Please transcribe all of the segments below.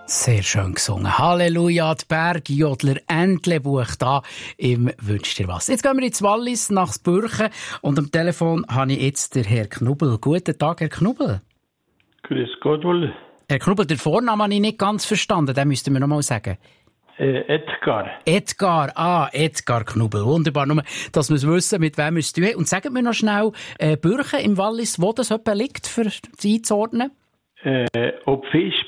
Sehr schön gesungen. Halleluja, die Bergjodler, Entlebuch da im «Wünsch dir was». Jetzt gehen wir ins Wallis, nach Spürchen. Und am Telefon habe ich jetzt den Herr Knubbel. Guten Tag, Herr Knubbel. Grüß Gott wohl. Herr Knubbel, den Vornamen habe ich nicht ganz verstanden. Den müssten wir noch mal sagen. Edgar. Edgar Knubbel. Wunderbar. Nur, dass wir es wissen, mit wem wir es tun. Und sagen wir noch schnell, Bürchen im Wallis, wo das etwa liegt, für Sie einzuordnen? Ob Fisp.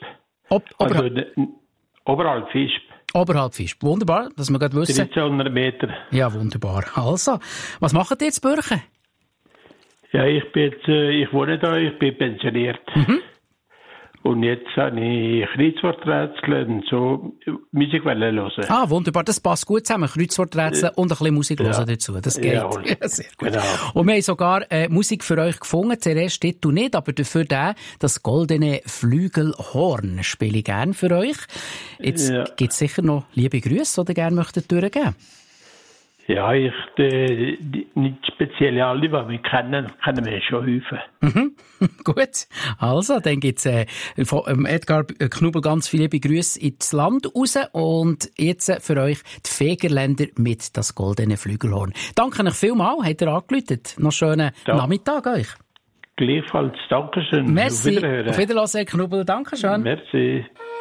Oberhalb Fisp. Oberhalb Fisp. Wunderbar, dass wir gerade wissen. 1300 Meter. Ja, wunderbar. Also, was macht ihr jetzt, Bürchen? Ja, ich wohne da, ich bin pensioniert. Mhm. Und jetzt habe ich Kreuzworträtsel und so Musik hören. Ah, wunderbar, das passt gut zusammen. Kreuzworträtsel und ein bisschen Musik hören dazu. Das geht. Ja, sehr gut. Genau. Und wir haben sogar Musik für euch gefunden. Zuerst Titel nicht, aber dafür das goldene Flügelhorn spiele ich gerne für euch. Jetzt gibt es sicher noch liebe Grüße, die ihr gerne möchtet durchgeben. Ja, nicht speziell alle, die wir kennen wir schon häufig. Mhm. Gut. Also, dann gibt's von Edgar Knubbel ganz viele liebe Grüße ins Land raus. Und jetzt für euch die Fegerländer mit das goldene Flügelhorn. Danke euch vielmals, habt ihr angerufen. Noch schönen Nachmittag euch. Gleichfalls, Dankeschön. Merci. Auf Wiederhören. Auf Wiedersehen, Herr Knubbel. Dankeschön. Merci.